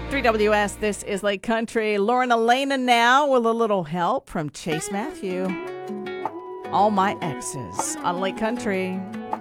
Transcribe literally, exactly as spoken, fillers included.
three W S, this is Lake Country. Lauren Elena now with a little help from Chase Matthew. All My Exes on Lake Country.